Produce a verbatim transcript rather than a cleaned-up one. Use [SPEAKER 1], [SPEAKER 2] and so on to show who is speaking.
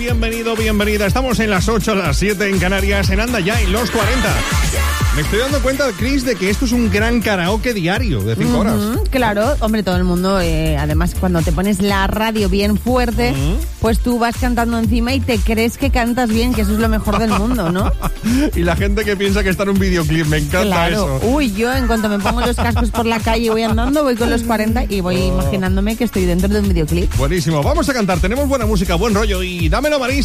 [SPEAKER 1] Bienvenido, bienvenida. Estamos en las ocho, las siete en Canarias, en Anda Ya, en los cuarenta. Me estoy dando cuenta, Chris, de que esto es un gran karaoke diario de cinco horas.
[SPEAKER 2] Uh-huh, claro, hombre, todo el mundo, eh, además, cuando te pones la radio bien fuerte, uh-huh. pues tú vas cantando encima y te crees que cantas bien, que eso es lo mejor del mundo, ¿no?
[SPEAKER 1] Y la gente que piensa que está en un videoclip, me encanta
[SPEAKER 2] claro.
[SPEAKER 1] eso.
[SPEAKER 2] Uy, yo en cuanto me pongo los cascos por la calle, voy andando, voy con los cuarenta y voy oh. imaginándome que estoy dentro de un videoclip.
[SPEAKER 1] Buenísimo, vamos a cantar, tenemos buena música, buen rollo y dámelo, Marisa.